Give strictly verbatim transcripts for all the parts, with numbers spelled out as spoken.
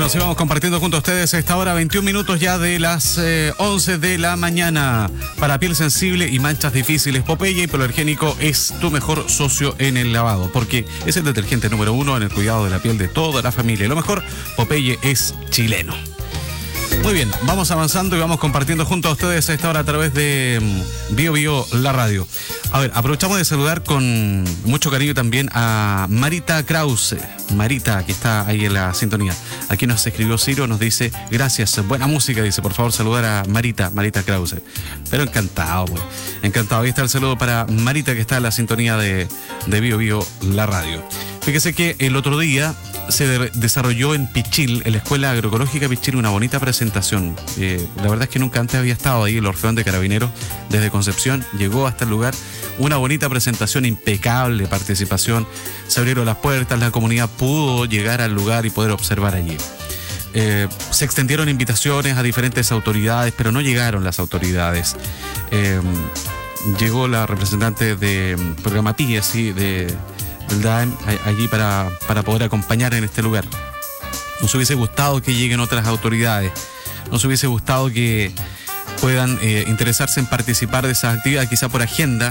Bueno, sigamos compartiendo junto a ustedes a esta hora, veintiún minutos ya de las eh, once de la mañana. Para piel sensible y manchas difíciles, Popeye Hipoalergénico es tu mejor socio en el lavado, porque es el detergente número uno en el cuidado de la piel de toda la familia. Y lo mejor, Popeye es chileno. Muy bien, vamos avanzando y vamos compartiendo junto a ustedes a esta hora a través de Bio Bio la radio. A ver, aprovechamos de saludar con mucho cariño también a Marita Krause. Marita, que está ahí en la sintonía. Aquí nos escribió Ciro, nos dice, gracias, buena música, dice, por favor saludar a Marita, Marita Krause. Pero encantado, pues, encantado. Ahí está el saludo para Marita, que está en la sintonía de, de Bio Bio la radio. Fíjese que el otro día se de desarrolló en Pichil, en la Escuela Agroecológica Pichil, una bonita presentación. Eh, la verdad es que nunca antes había estado ahí el Orfeón de Carabineros desde Concepción. Llegó hasta el lugar, una bonita presentación, impecable participación. Se abrieron las puertas, la comunidad pudo llegar al lugar y poder observar allí. Eh, se extendieron invitaciones a diferentes autoridades, pero no llegaron las autoridades. Eh, llegó la representante de programa P I E, sí, de... del D A E M allí para, para poder acompañar en este lugar. Nos hubiese gustado que lleguen otras autoridades, nos hubiese gustado que puedan eh, interesarse en participar de esas actividades, quizá por agenda.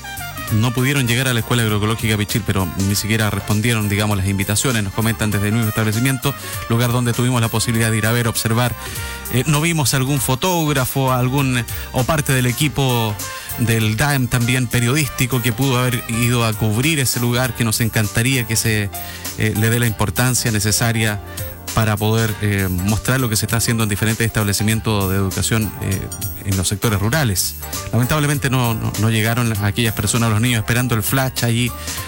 No pudieron llegar a la Escuela Agroecológica Pichil, pero ni siquiera respondieron, digamos, las invitaciones. Nos comentan desde el mismo establecimiento, lugar donde tuvimos la posibilidad de ir a ver, observar. Eh, no vimos algún fotógrafo, algún o parte del equipo del D A E M también periodístico que pudo haber ido a cubrir ese lugar, que nos encantaría que se eh, le dé la importancia necesaria para poder eh, mostrar lo que se está haciendo en diferentes establecimientos de educación eh, en los sectores rurales. Lamentablemente no, no, no llegaron aquellas personas, los niños, esperando el flash allí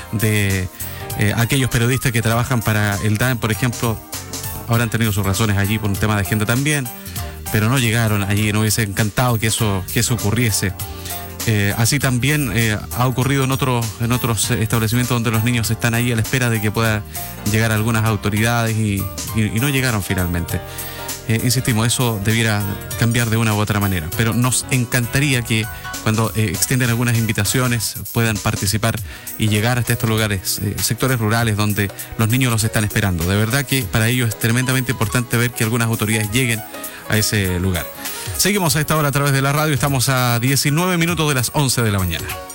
de eh, aquellos periodistas que trabajan para el D A E M, por ejemplo. Habrán tenido sus razones allí por un tema de agenda también, pero no llegaron allí. Nos hubiese encantado que eso, que eso ocurriese. Eh, así también eh, ha ocurrido en otros en otros establecimientos donde los niños están ahí a la espera de que puedan llegar algunas autoridades y, y, y no llegaron finalmente. Eh, insistimos, eso debiera cambiar de una u otra manera, pero nos encantaría que cuando eh, extienden algunas invitaciones puedan participar y llegar hasta estos lugares, eh, sectores rurales donde los niños los están esperando. De verdad que para ellos es tremendamente importante ver que algunas autoridades lleguen a ese lugar. Seguimos a esta hora a través de la radio, estamos a diecinueve minutos de las once de la mañana.